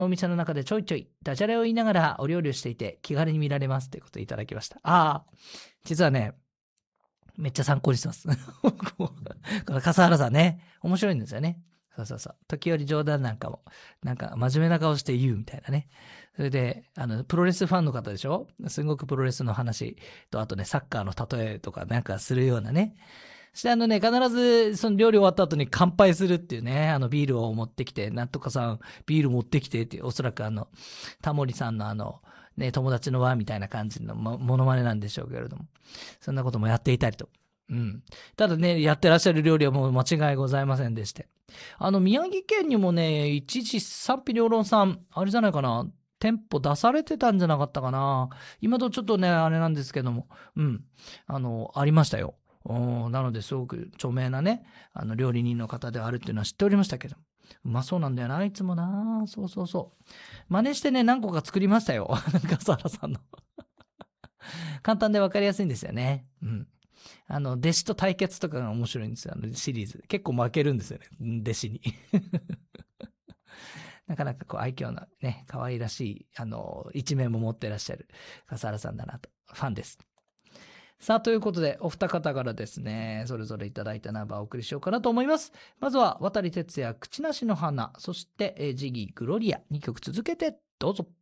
お店の中でちょいちょいダジャレを言いながらお料理をしていて気軽に見られますということをいただきました。実はね、めっちゃ参考にしてます。この笠原さんね、面白いんですよね。そう。時折冗談なんかも、なんか真面目な顔して言うみたいなね。それで、プロレスファンの方でしょ？すごくプロレスの話と、あとね、サッカーの例えとかなんかするようなね。そして必ずその料理終わった後に乾杯するっていうね、ビールを持ってきて、なんとかさんビール持ってきてっていう、おそらくタモリさんのね、友達の輪みたいな感じのモノマネなんでしょうけれども、そんなこともやっていたりと。ただね、やってらっしゃる料理はもう間違いございませんでして。宮城県にもね、一時賛否両論さん、あれじゃないかな、店舗出されてたんじゃなかったかな。今とちょっとね、あれなんですけども、ありましたよ。なのですごく著名なね、料理人の方であるっていうのは知っておりましたけど、うまそうなんだよな、いつもな。そう。真似してね、何個か作りましたよ。笠原さんの。簡単で分かりやすいんですよね。弟子と対決とかが面白いんですよ、シリーズ。結構負けるんですよね、弟子に。なかなか愛嬌なね、可愛らしい、一面も持ってらっしゃる笠原さんだなと、ファンです。さあ、ということで、お二方からですね、それぞれいただいたナンバーをお送りしようかなと思います。まずは、渡哲也、口なしの花、そして、ジギー、グロリア、2曲続けて、どうぞ。